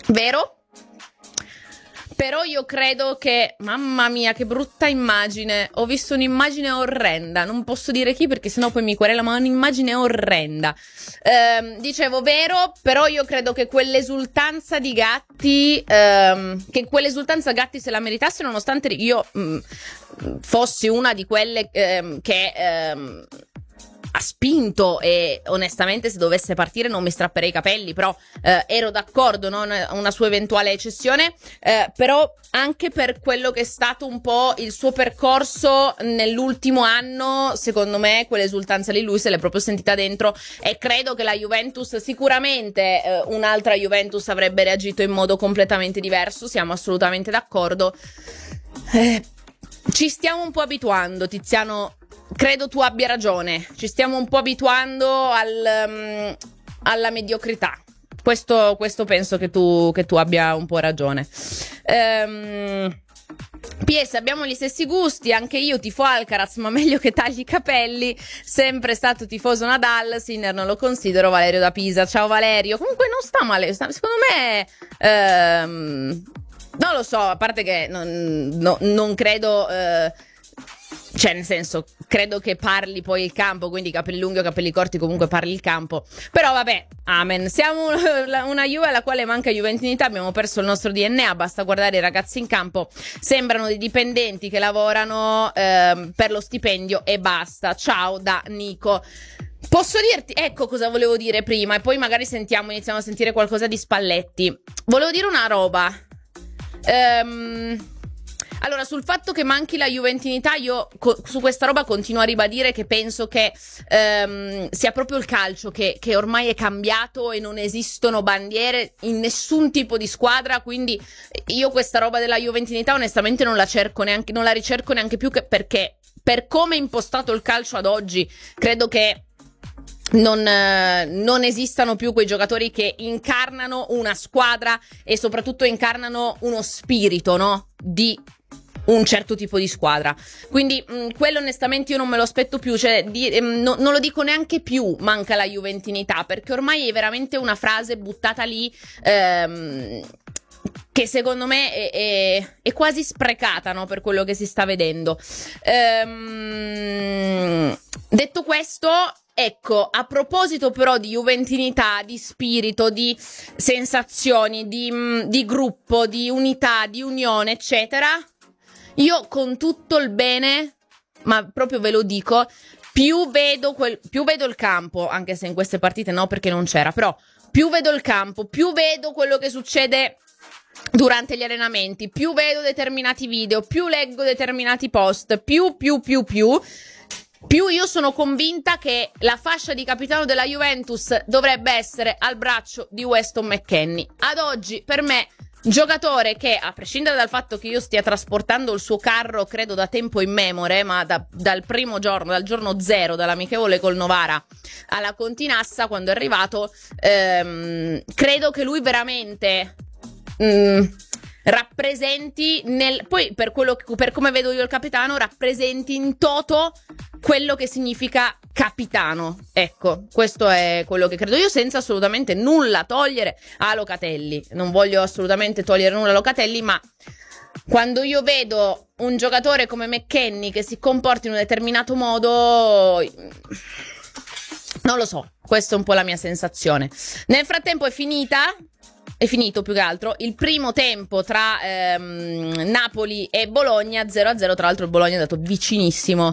Vero? Però io credo che, mamma mia, che brutta immagine. Ho visto un'immagine orrenda. Non posso dire chi perché sennò poi mi querela, ma un'immagine orrenda. Dicevo, vero, però io credo che quell'esultanza di Gatti, Gatti se la meritasse, nonostante io fossi una di quelle che ha spinto, e onestamente se dovesse partire non mi strapperei i capelli, però ero d'accordo, no? Una sua eventuale cessione, però anche per quello che è stato un po' il suo percorso nell'ultimo anno, secondo me quell'esultanza lì lui se l'è proprio sentita dentro, e credo che la Juventus, sicuramente un'altra Juventus avrebbe reagito in modo completamente diverso, siamo assolutamente d'accordo. Ci stiamo un po' abituando, Tiziano. Credo tu abbia ragione, ci stiamo un po' abituando alla mediocrità. Questo penso che tu abbia un po' ragione. PS, abbiamo gli stessi gusti, anche io tifo Alcaraz, ma meglio che tagli i capelli. Sempre stato tifoso Nadal, Sinner non lo considero. Valerio da Pisa, ciao Valerio. Comunque non sta male, secondo me... non lo so, a parte che non credo... cioè, nel senso, credo che parli poi il campo, quindi capelli lunghi o capelli corti, comunque parli il campo. Però vabbè, amen. Siamo una Juve alla quale manca juventinità, abbiamo perso il nostro DNA, basta guardare i ragazzi in campo. Sembrano dei dipendenti che lavorano per lo stipendio e basta. Ciao da Nico. Posso dirti, ecco cosa volevo dire prima, e poi magari iniziamo a sentire qualcosa di Spalletti. Volevo dire una roba. Allora, sul fatto che manchi la juventinità, io su questa roba continuo a ribadire che penso che sia proprio il calcio che ormai è cambiato e non esistono bandiere in nessun tipo di squadra, quindi io questa roba della juventinità onestamente non la ricerco neanche più, perché per come è impostato il calcio ad oggi credo che non esistano più quei giocatori che incarnano una squadra e soprattutto incarnano uno spirito, no? Di un certo tipo di squadra. Quindi quello onestamente io non me lo aspetto più, cioè non lo dico neanche più, manca la juventinità, perché ormai è veramente una frase buttata lì che secondo me è quasi sprecata, no? Per quello che si sta vedendo. Detto questo, ecco, a proposito però di juventinità, di spirito, di sensazioni, di gruppo, di unità, di unione, eccetera, io con tutto il bene, ma proprio ve lo dico, più vedo il campo, anche se in queste partite no, perché non c'era, però più vedo il campo, più vedo quello che succede durante gli allenamenti, più vedo determinati video, più leggo determinati post, più io sono convinta che la fascia di capitano della Juventus dovrebbe essere al braccio di Weston McKennie. Ad oggi, per me, giocatore che, a prescindere dal fatto che io stia trasportando il suo carro, credo da tempo immemore, ma dal primo giorno, dal giorno zero, dall'amichevole col Novara alla Continassa, quando è arrivato, credo che lui veramente rappresenti poi per come vedo io il capitano, rappresenti in toto quello che significa capitano. Ecco, questo è quello che credo io, senza assolutamente nulla togliere a Locatelli. Non voglio assolutamente togliere nulla a Locatelli, ma quando io vedo un giocatore come McKennie che si comporta in un determinato modo, non lo so, questa è un po' la mia sensazione. Nel frattempo è finito più che altro il primo tempo tra Napoli e Bologna 0-0. Tra l'altro il Bologna è andato vicinissimo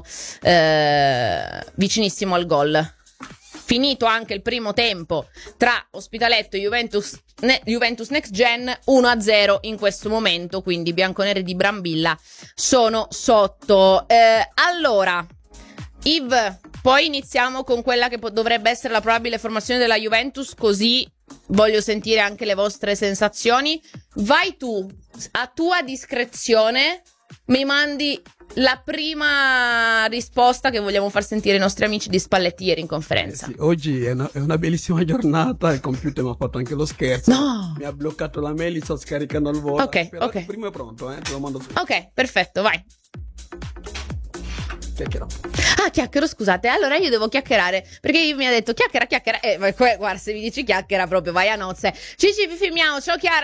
al gol. Finito anche il primo tempo tra Ospitaletto e Juventus Next Gen 1-0 in questo momento, quindi i bianconeri di Brambilla sono sotto. Allora, Yves, poi iniziamo con quella che dovrebbe essere la probabile formazione della Juventus, così voglio sentire anche le vostre sensazioni. Vai tu, a tua discrezione, mi mandi la prima risposta che vogliamo far sentire ai nostri amici di Spalletti ieri in conferenza. Sì, oggi è una bellissima giornata, il computer mi ha fatto anche lo scherzo. No! Mi ha bloccato la mail, sto scaricando al volo. Ok. Il primo è pronto, te lo mando subito. Ok, perfetto, vai. Chiacchiera. Chiacchiero, scusate. Allora io devo chiacchierare, perché io mi ha detto chiacchiera. Guarda, se mi dici chiacchiera proprio vai a nozze. Cici, vi filmiamo, ciao Chiara.